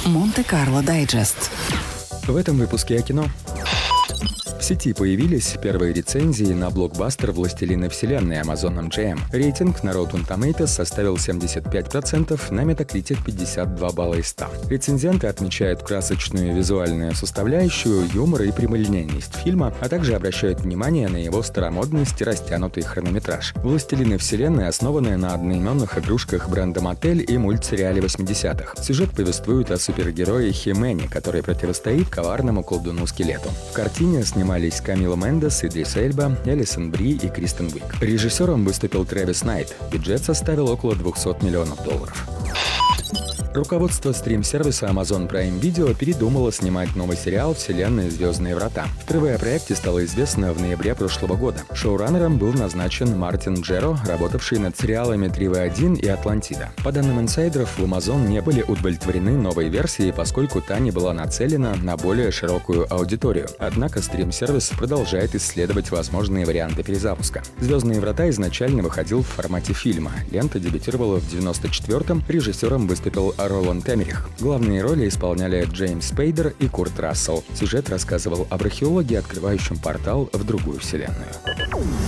Монте-Карло Дайджест. В этом выпуске о кино. В сети появились первые рецензии на блокбастер «Властелины вселенной» Amazon MGM. Рейтинг на Rotten Tomatoes составил 75%, на Metacritic 52 балла из 100. Рецензенты отмечают красочную визуальную составляющую, юмор и прямолинейность фильма, а также обращают внимание на его старомодность и растянутый хронометраж. «Властелины вселенной» основаны на одноименных игрушках бренда Mattel и мультсериале 80-х. Сюжет повествует о супергерое Хи-Мэне, который противостоит коварному колдуну-скелету. В картине снимались Камила Мендес, Идрис Эльба, Элисон Бри и Кристен Уиг. Режиссером выступил Трэвис Найт. Бюджет составил около $200 миллионов. Руководство стрим-сервиса Amazon Prime Video передумало снимать новый сериал «Вселенная. Звездные врата». Впервые о проекте стало известно в ноябре прошлого года. Шоураннером был назначен Мартин Джеро, работавший над сериалами «3В1» и «Атлантида». По данным инсайдеров, в Amazon не были удовлетворены новой версией, поскольку та не была нацелена на более широкую аудиторию. Однако стрим-сервис продолжает исследовать возможные варианты перезапуска. «Звездные врата» изначально выходил в формате фильма. Лента дебютировала в 1994-м, режиссером выступил Роланд Эммерих. Главные роли исполняли Джеймс Спейдер и Курт Рассел. Сюжет рассказывал об археологе, открывающем портал в другую вселенную.